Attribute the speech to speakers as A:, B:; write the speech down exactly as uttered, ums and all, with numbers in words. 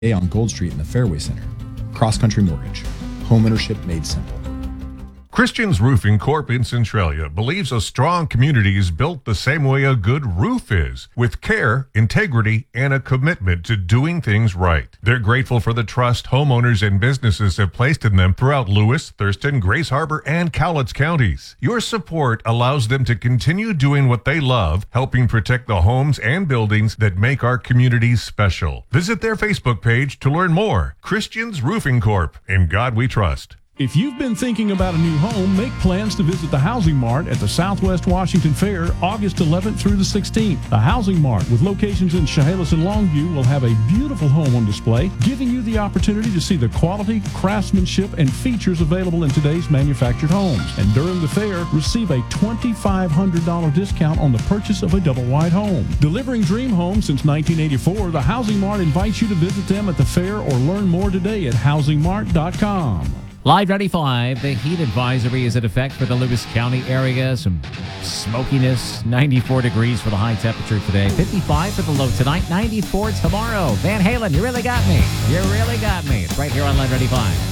A: on Gold Street in the Fairway Center. Cross Country Mortgage. Homeownership made simple.
B: Christians Roofing Corp in Centralia believes a strong community is built the same way a good roof is, with care, integrity, and a commitment to doing things right. They're grateful for the trust homeowners and businesses have placed in them throughout Lewis, Thurston, Grace Harbor, and Cowlitz counties. Your support allows them to continue doing what they love, helping protect the homes and buildings that make our communities special. Visit their Facebook page to learn more. Christians Roofing Corp. In God we trust.
C: If you've been thinking about a new home, make plans to visit the Housing Mart at the Southwest Washington Fair August eleventh through the sixteenth. The Housing Mart, with locations in Chehalis and Longview, will have a beautiful home on display, giving you the opportunity to see the quality, craftsmanship, and features available in today's manufactured homes. And during the fair, receive a twenty-five hundred dollars discount on the purchase of a double-wide home. Delivering dream homes since nineteen eighty-four, the Housing Mart invites you to visit them at the fair or learn more today at housing mart dot com.
D: Live ninety-five, the heat advisory is in effect for the Lewis County area. Some smokiness, ninety-four degrees for the high temperature today, fifty-five for the low tonight, ninety-four tomorrow. Van Halen, you really got me. You really got me. It's right here on Live ninety-five.